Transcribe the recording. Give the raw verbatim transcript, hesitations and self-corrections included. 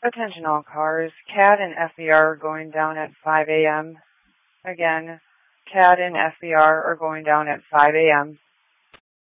Attention all cars. C A D and F B R are going down at five a m Again, C A D and F B R are going down at five a m